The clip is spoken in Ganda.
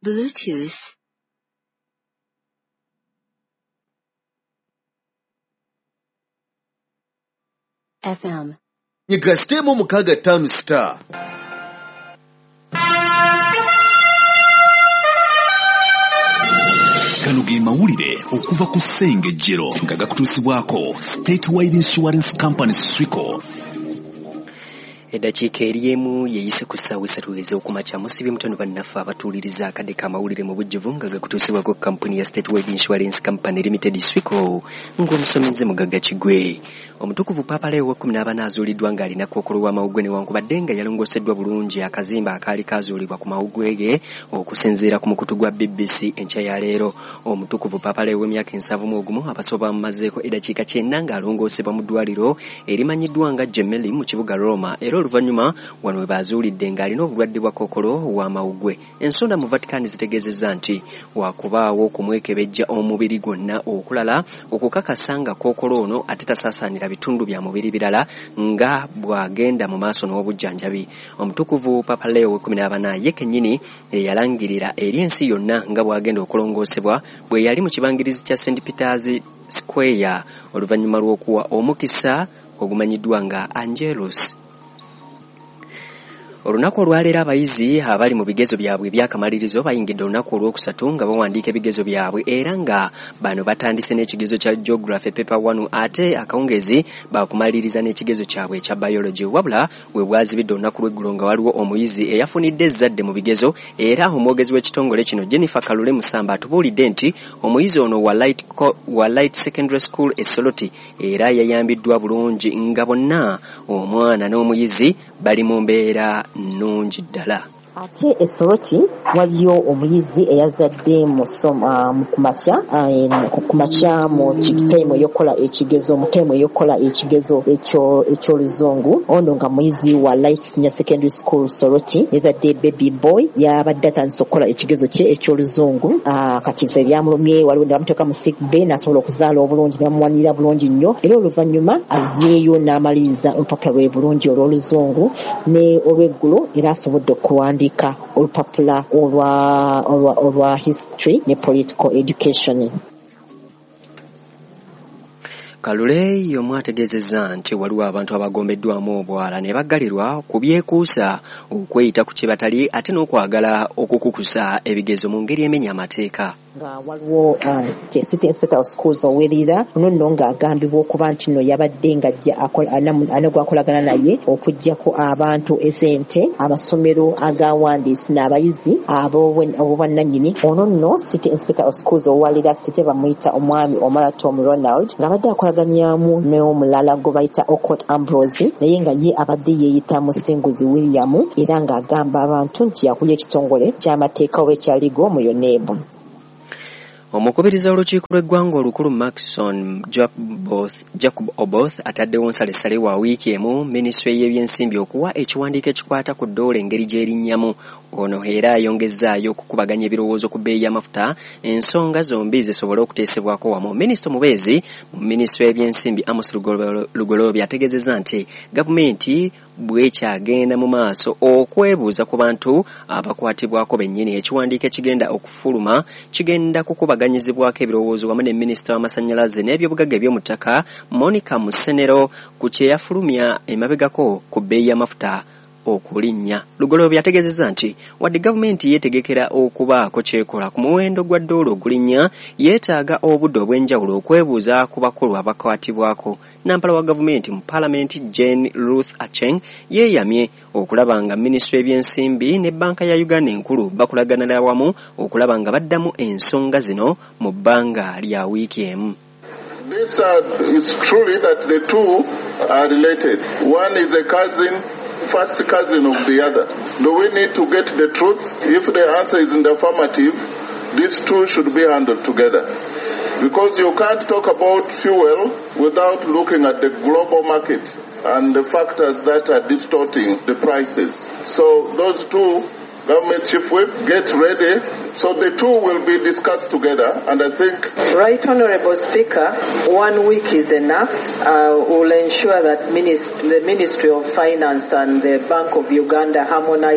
Bluetooth. FM. Nyigastemo mukaga tanu star. Kano ge mawulire okuva ku Ssengejjero nga gakutuusibwako Statewide Insurance Company Swico. Eddakiika eri emu yeyise ku ssaawa esatu ez'okumakya musibye mutono bannaffe abatuuliriza akadde k'amawulire mu bujjuvu nga gakutuusibwako kampuni ya Statewide Insurance Company Limited Swico ng'omusomeze Mugagga Kigwe. Omutukuvu Papa Leo wa 14 azuuliddwa ng'alina kookolo w'amawuggwe newankubadde nga yalongoseddwa bulungi akazimba akaali kaazuulibwa ku mawuggwe ge okusinziira ku mukutu gwa BBC enkya ya leero. Omutukuvu Papa Leo w'emyaka 71 abasoba bamumazeeko eddakiika 9 ng'alongoosebwa mu ddwaliro erimanyiddwa nga Gemelli mu kibuga Roma era oluvannyuma wano we baazuulidde ng'alina obulwadde bwa kookolo w'amawuggwe. Ensonda mu Vatican zitegeezezza nti waakubaawo okumwekebejja omubiri gwonna okulala okukakasa nga kookolo ono ate tasaasaanira bitundu bya mubiri birala nga bw'agenda mu maaso n'obujjanjabi. Omutukuvu Papa Leo wa 14 ye kennyini eyalangirira eri ensi yonna nga bw'agenda okulongoosebwa bwe yali mu kibangirizi kya St. Peter's Square oluvannyuma lw'okuwa omukisa ogumanyiddwa nga Angelus. Olunaku olwaleero abayizi abali mu bigezo byabwe by'akamalirizo bayingidde olunaku olwokusatu nga bawandiika ebigezo byabwe era nga bano batandise n'ekigezo kya Geography Paper 1 ate akawungezi bakumaliriza n'ekigezo kyabwe ekya Biology. Wabula we bwazibidde olunaku lw'eggulo nga waliwo omuyizi eyafunidde ezzadde mu bigezo era omwogezi w'ekitongole kino Jennifer Kalule Musamba atubuulidde nti omuyizi ono wa Light Secondary School e Soroti era yayambiddwa bulungi nga bonna omwana n'omuyizi bali mu mbeera nnungi ddala. Ate e Soroti waliyo omuyizi eyazadde mu kumakya mu kitemu eyokola ekigezo eky'oluzungu ono nga muyizi wa Light Senior Secondary School Soroti yazadde baby boy yabadde atandise okukola ekigezo kye eky'oluzungu kati nse byamulumye waliwo ne bamuteeka mu sick bay n'asobola okuzaala obulungi ne bamuwanirira bulungi nnyo era oluvannyuma azzeeyo n'amaliriza olupapula lwe bulungi olw'oluzungu ne olw'eggulo era asobodde okuwandiika olupapula olwa history ne political education. Kalule y'omu ategeezezza nti waliwo abantu abagombeddwamu obwala ne baggalirwa ku byekuusa okweyita ku kye batali ate n'okwagala okukukusa ebigezo mu ngeri emenya amateeka. Nga waliwo City Inspector of Schools owerira nno ng'agambibwa okuba nti nno yabadde ng'ajja anagwakolagana naye okuggyako abantu esente amasomero agawandiisi n'abayizi ab'obwannannyini ono nno City Inspector of Schools owerira City bamuyita omwami Omara Tom Ronald ng'abadde akolaganyamu n'omulala gwe bayita Okot Ambrose naye nga ye abadde yeeyita Musinguzi William era ng'agamba abantu nti yakulya ekitongole ky'amateeka oba ekyaligo mu Yonebu. Omukubiriza olukiiko lw'eggwanga olukulu Maxson Jacob Oboth ataddewo nsalessale wa wiiki emu minisitule y'ebyensimbi okuwa ekiwandiiko ekikwata ku ddoola engeri gy'erinnyamu. Ono era ayongezzaayo okukubaganya ebirowoozo ku bbeeyi y'amafuta ensonga zombi zisobole okuteesebwako wamu. Minisita Mubeezi mu minisitule y'ebyensimbi Amos Lugoloobi ategeezezza nti gavumenti bwekyagenda mu maaso okwebuuza ku bantu abakwatibwako bennyini ekiwandiiko ekigenda okufuluma kigenda kukubaganyizibwako ebirowoozo wamu ne minisita w'amasannyalaze n'ebyobugagga eby'omu ttaka Monica Musenero ku kye yafulumya emabegako ku bbeeyi y'amafuta okulinnya. Lugoloobi ategeezezza nti wadde gavumenti yeetegekera okubaako kyekola ku muwendo gwa ddoola ogulinnya yeetaaga obudde obw'enjawulo okwebuuza ku bakulu abakwatibwako. Nampala wa gavumenti mu Paalamenti Jane Ruth Acheng yeeyamye okulaba nga minisitule y'ebyensimbi ne bbanka ya Uganda enkulu bakulaganira wamu okulaba nga baddamu ensonga zino mu bbanga lya wiiki emu. This is truly that the two are related. One is a first cousin of the other. Do we need to get the truth? If the answer is in the affirmative, these two should be handled together. Because you can't talk about fuel without looking at the global market and the factors that are distorting the prices. So those two, Government Chief Whip, get ready. So the two will be discussed together, and I think... Right, Honourable Speaker, 1 week is enough. We'll ensure that the Ministry of Finance and the Bank of Uganda harmonize